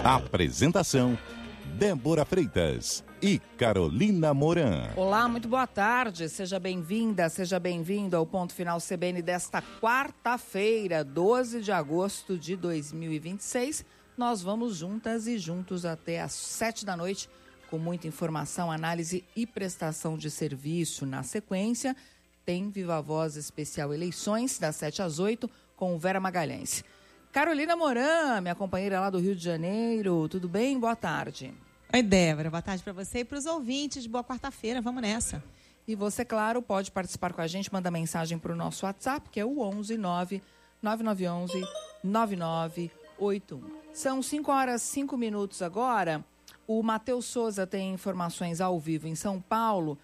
Apresentação: Débora Freitas e Carolina Moran. Olá, muito boa tarde. Seja bem-vinda, seja bem-vindo ao Ponto Final CBN desta quarta-feira, 12 de agosto de 2026. Nós vamos juntas e juntos até às 7 da noite com muita informação, análise e prestação de serviço. Na sequência, tem Viva Voz Especial Eleições, das 7 às 8, com Vera Magalhães. Carolina Moran, minha companheira lá do Rio de Janeiro. Tudo bem? Boa tarde. Oi, Débora. Boa tarde para você e para os ouvintes. Boa quarta-feira. Vamos nessa. E você, claro, pode participar com a gente. Manda mensagem para o nosso WhatsApp, que é o 119-9911-9981. São 5h05 agora. O Matheus Souza tem informações ao vivo em São Paulo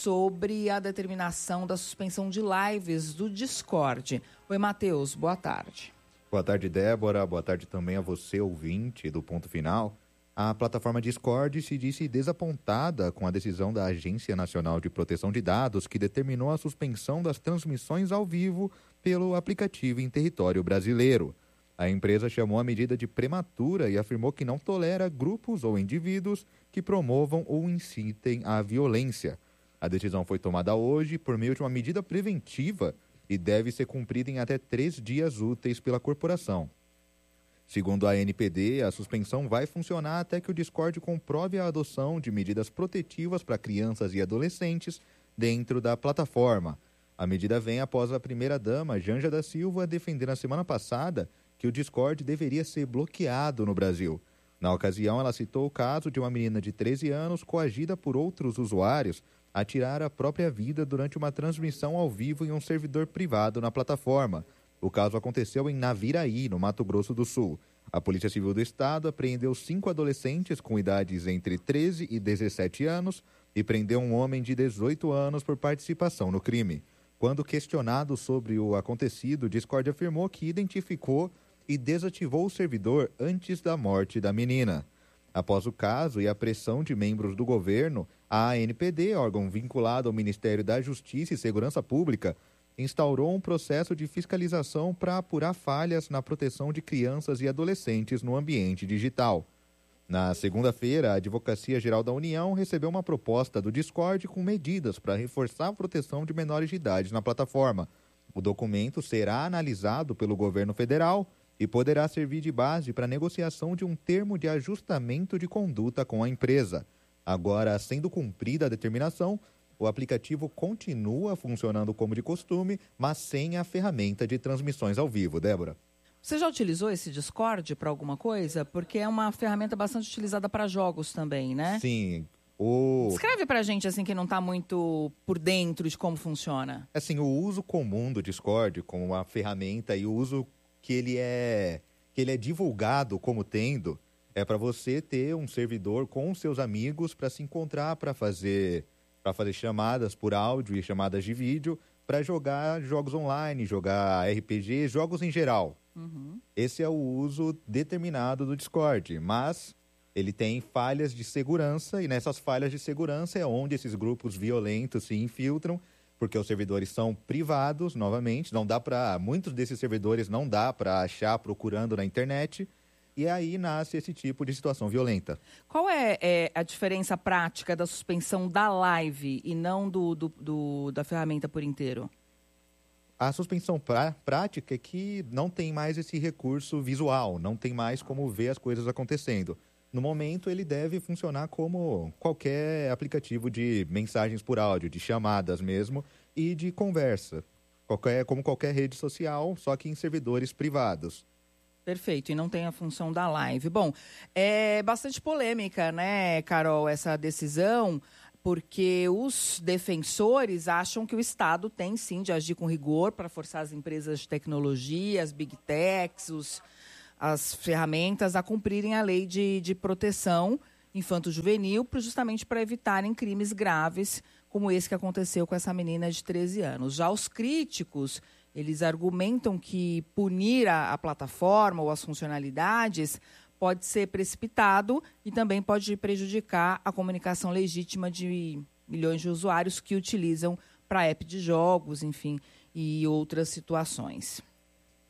sobre a determinação da suspensão de lives do Discord. Oi, Matheus. Boa tarde. Boa tarde, Débora. Boa tarde também a você, ouvinte do Ponto Final. A plataforma Discord se disse desapontada com a decisão da Agência Nacional de Proteção de Dados, que determinou a suspensão das transmissões ao vivo pelo aplicativo em território brasileiro. A empresa chamou a medida de prematura e afirmou que não tolera grupos ou indivíduos que promovam ou incitem à violência. A decisão foi tomada hoje por meio de uma medida preventiva e deve ser cumprida em até 3 dias úteis pela corporação. Segundo a ANPD, a suspensão vai funcionar até que o Discord comprove a adoção de medidas protetivas para crianças e adolescentes dentro da plataforma. A medida vem após a primeira-dama, Janja da Silva, defender na semana passada que o Discord deveria ser bloqueado no Brasil. Na ocasião, ela citou o caso de uma menina de 13 anos coagida por outros usuários a tirar a própria vida durante uma transmissão ao vivo em um servidor privado na plataforma. O caso aconteceu em Naviraí, no Mato Grosso do Sul. A Polícia Civil do Estado apreendeu 5 adolescentes com idades entre 13 e 17 anos e prendeu um homem de 18 anos por participação no crime. Quando questionado sobre o acontecido, o Discord afirmou que identificou e desativou o servidor antes da morte da menina. Após o caso e a pressão de membros do governo, a ANPD, órgão vinculado ao Ministério da Justiça e Segurança Pública, instaurou um processo de fiscalização para apurar falhas na proteção de crianças e adolescentes no ambiente digital. Na segunda-feira, a Advocacia Geral da União recebeu uma proposta do Discord com medidas para reforçar a proteção de menores de idade na plataforma. O documento será analisado pelo governo federal e poderá servir de base para a negociação de um termo de ajustamento de conduta com a empresa. Agora, sendo cumprida a determinação, o aplicativo continua funcionando como de costume, mas sem a ferramenta de transmissões ao vivo. Débora? Você já utilizou esse Discord para alguma coisa? Porque é uma ferramenta bastante utilizada para jogos também, né? Sim. Escreve pra gente, assim, que não está muito por dentro de como funciona. Assim, o uso comum do Discord como uma ferramenta e o uso que ele é divulgado como tendo é para você ter um servidor com seus amigos para se encontrar, para fazer chamadas por áudio e chamadas de vídeo, para jogar jogos online, jogar RPG, jogos em geral. Uhum. Esse é o uso determinado do Discord, mas ele tem falhas de segurança e nessas falhas de segurança é onde esses grupos violentos se infiltram, porque os servidores são privados, novamente, muitos desses servidores não dá para achar procurando na internet. E aí nasce esse tipo de situação violenta. Qual é a diferença prática da suspensão da live e não da ferramenta por inteiro? A suspensão prática é que não tem mais esse recurso visual, não tem mais como ver as coisas acontecendo. No momento, ele deve funcionar como qualquer aplicativo de mensagens por áudio, de chamadas mesmo, e de conversa. Como qualquer rede social, só que em servidores privados. Perfeito, e não tem a função da live. Bom, é bastante polêmica, né, Carol, essa decisão, porque os defensores acham que o Estado tem, sim, de agir com rigor para forçar as empresas de tecnologia, as big techs, as ferramentas a cumprirem a lei de proteção infanto-juvenil, justamente para evitarem crimes graves, como esse que aconteceu com essa menina de 13 anos. Já os críticos, eles argumentam que punir a plataforma ou as funcionalidades pode ser precipitado e também pode prejudicar a comunicação legítima de milhões de usuários que utilizam para app de jogos, enfim, e outras situações.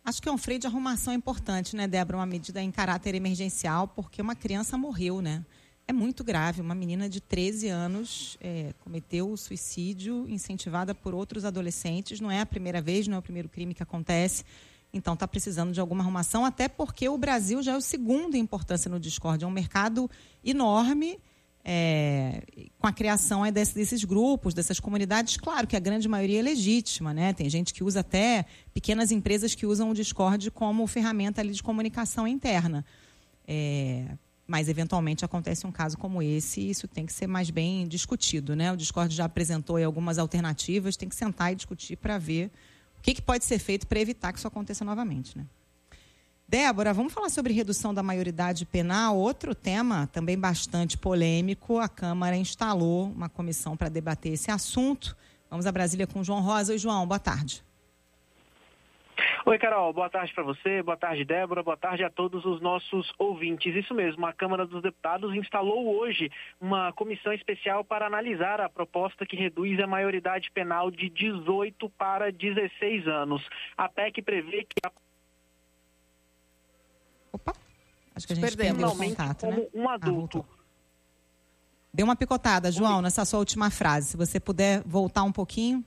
Acho que é um freio de arrumação importante, né, Débora? Uma medida em caráter emergencial, porque uma criança morreu, né? É muito grave. Uma menina de 13 anos cometeu suicídio incentivada por outros adolescentes. Não é a primeira vez, não é o primeiro crime que acontece. Então, está precisando de alguma arrumação, até porque o Brasil já é o segundo em importância no Discord. É um mercado enorme, com a criação desses grupos, dessas comunidades. Claro que a grande maioria é legítima, né? Tem gente que usa até, pequenas empresas que usam o Discord como ferramenta ali de comunicação interna. Mas, eventualmente, acontece um caso como esse e isso tem que ser mais bem discutido, né? O Discord já apresentou aí algumas alternativas, tem que sentar e discutir para ver o que pode ser feito para evitar que isso aconteça novamente, né? Débora, vamos falar sobre redução da maioridade penal. Outro tema também bastante polêmico. A Câmara instalou uma comissão para debater esse assunto. Vamos a Brasília com o João Rosa. Oi, João, boa tarde. Oi, Carol, boa tarde para você, boa tarde, Débora, boa tarde a todos os nossos ouvintes. Isso mesmo, a Câmara dos Deputados instalou hoje uma comissão especial para analisar a proposta que reduz a maioridade penal de 18 para 16 anos. A PEC prevê que acho que a gente perdeu o contato, como né? um adulto. Deu uma picotada, João, nessa sua última frase. Se você puder voltar um pouquinho.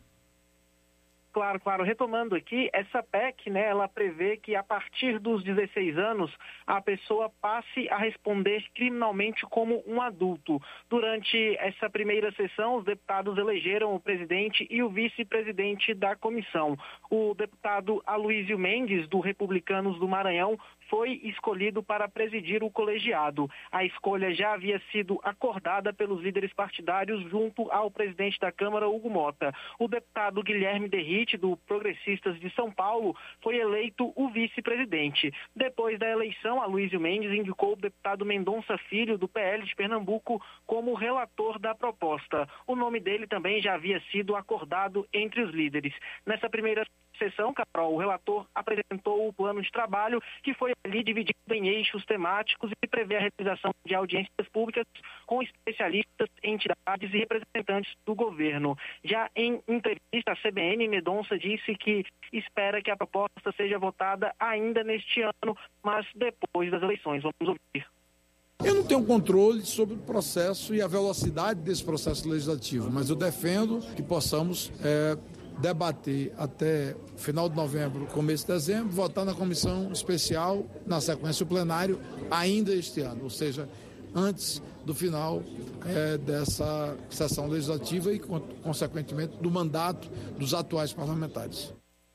Claro. Retomando aqui, essa PEC, né, ela prevê que a partir dos 16 anos a pessoa passe a responder criminalmente como um adulto. Durante essa primeira sessão, os deputados elegeram o presidente e o vice-presidente da comissão. O deputado Aloysio Mendes, do Republicanos do Maranhão, foi escolhido para presidir o colegiado. A escolha já havia sido acordada pelos líderes partidários junto ao presidente da Câmara, Hugo Mota. O deputado Guilherme Derrite, do Progressistas de São Paulo, foi eleito o vice-presidente. Depois da eleição, Aloysio Mendes indicou o deputado Mendonça Filho, do PL de Pernambuco, como relator da proposta. O nome dele também já havia sido acordado entre os líderes. Nessa primeira sessão, Carol, o relator apresentou o plano de trabalho, que foi ali dividido em eixos temáticos e prevê a realização de audiências públicas com especialistas, entidades e representantes do governo. Já em entrevista à CBN, Mendonça disse que espera que a proposta seja votada ainda neste ano, mas depois das eleições. Vamos ouvir. Eu não tenho controle sobre o processo e a velocidade desse processo legislativo, mas eu defendo que possamos debater até final de novembro, começo de dezembro, votar na comissão especial, na sequência o plenário, ainda este ano, ou seja, antes do final dessa sessão legislativa e, consequentemente, do mandato dos atuais parlamentares.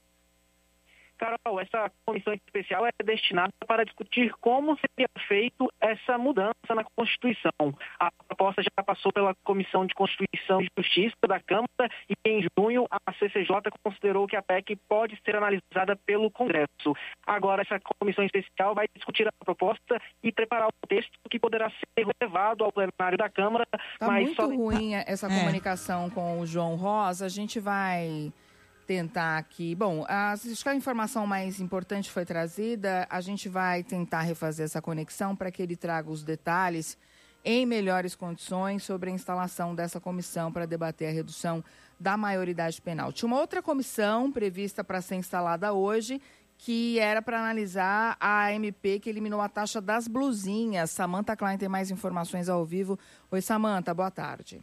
Carol, essa comissão especial é destinada para discutir como seria feito essa mudança na Constituição. A proposta já passou pela Comissão de Constituição e Justiça da Câmara e em junho a CCJ considerou que a PEC pode ser analisada pelo Congresso. Agora essa comissão especial vai discutir a proposta e preparar o texto que poderá ser levado ao plenário da Câmara. Está muito ruim essa comunicação com o João Rosa. A gente vai tentar aqui. Bom, acho que a informação mais importante foi trazida. A gente vai tentar refazer essa conexão para que ele traga os detalhes em melhores condições sobre a instalação dessa comissão para debater a redução da maioridade penal. Tinha uma outra comissão prevista para ser instalada hoje, que era para analisar a MP que eliminou a taxa das blusinhas. Samantha Klein tem mais informações ao vivo. Oi, Samantha, boa tarde.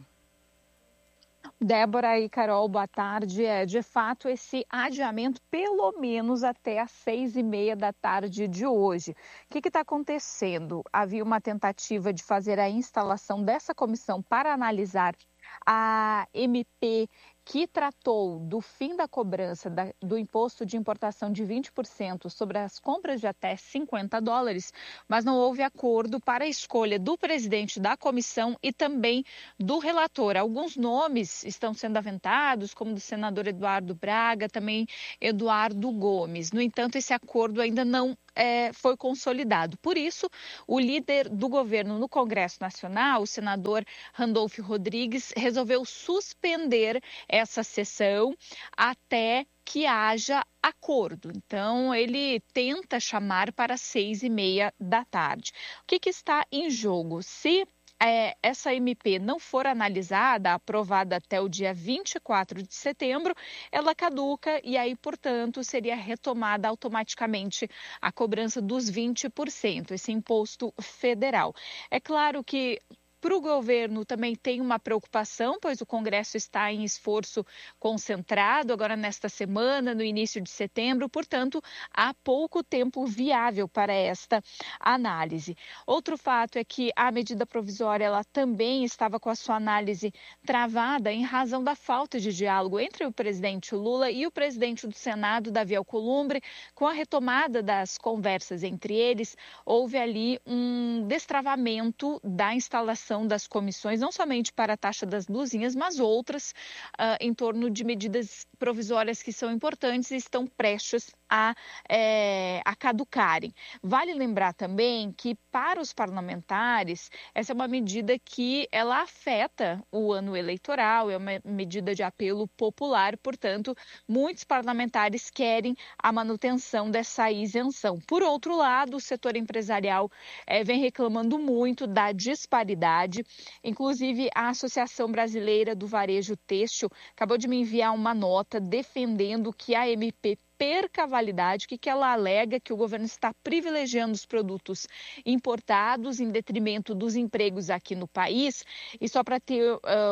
Débora e Carol, boa tarde. De fato, esse adiamento pelo menos até às 6h30 da tarde de hoje. O que está acontecendo? Havia uma tentativa de fazer a instalação dessa comissão para analisar a MP que tratou do fim da cobrança do imposto de importação de 20% sobre as compras de até $50, mas não houve acordo para a escolha do presidente da comissão e também do relator. Alguns nomes estão sendo aventados, como do senador Eduardo Braga, também Eduardo Gomes. No entanto, esse acordo ainda não foi consolidado. Por isso, o líder do governo no Congresso Nacional, o senador Randolfo Rodrigues, resolveu suspender essa sessão até que haja acordo. Então, ele tenta chamar para 6h30 da tarde. O que está em jogo? Se essa MP não for analisada, aprovada até o dia 24 de setembro, ela caduca e aí, portanto, seria retomada automaticamente a cobrança dos 20%, esse imposto federal. É claro que para o governo também tem uma preocupação, pois o Congresso está em esforço concentrado agora nesta semana, no início de setembro, portanto, há pouco tempo viável para esta análise. Outro fato é que a medida provisória ela também estava com a sua análise travada em razão da falta de diálogo entre o presidente Lula e o presidente do Senado, Davi Alcolumbre. Com a retomada das conversas entre eles, houve ali um destravamento da instalação das comissões, não somente para a taxa das blusinhas, mas outras em torno de medidas provisórias que são importantes e estão prestes a caducarem. Vale lembrar também que para os parlamentares, essa é uma medida que ela afeta o ano eleitoral, é uma medida de apelo popular, portanto, muitos parlamentares querem a manutenção dessa isenção. Por outro lado, o setor empresarial vem reclamando muito da disparidade. Inclusive, a Associação Brasileira do Varejo Têxtil acabou de me enviar uma nota defendendo que a MP perca a validade, que ela alega que o governo está privilegiando os produtos importados em detrimento dos empregos aqui no país. E só para ter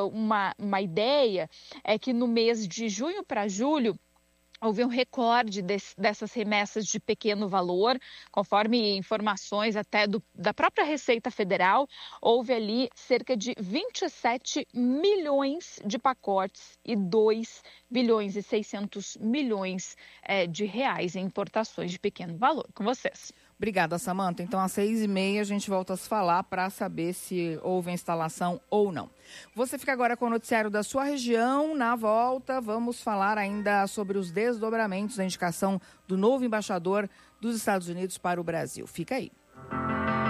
uma ideia, é que no mês de junho para julho, houve um recorde dessas remessas de pequeno valor, conforme informações até da própria Receita Federal, houve ali cerca de 27 milhões de pacotes e 2 bilhões e 600 milhões de reais em importações de pequeno valor. Com vocês. Obrigada, Samanta. Então, às 6h30, a gente volta a se falar para saber se houve a instalação ou não. Você fica agora com o noticiário da sua região. Na volta, vamos falar ainda sobre os desdobramentos da indicação do novo embaixador dos Estados Unidos para o Brasil. Fica aí.